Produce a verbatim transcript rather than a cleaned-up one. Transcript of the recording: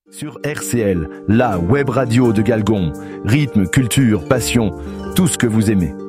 Sur R C L, la web radio de Galgon. Rythme, culture, passion, tout ce que vous aimez.